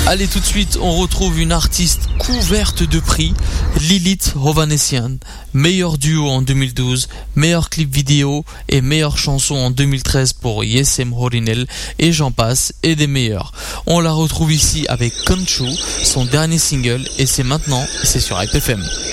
Allez, tout de suite, on retrouve une artiste couverte de prix, Lilith Hovhanessian. Meilleur duo en 2012, meilleur clip vidéo et meilleure chanson en 2013 pour Yesem Horinel, et j'en passe, et des meilleurs. On la retrouve ici avec Conchu, son dernier single, et c'est maintenant, c'est sur Hype FM.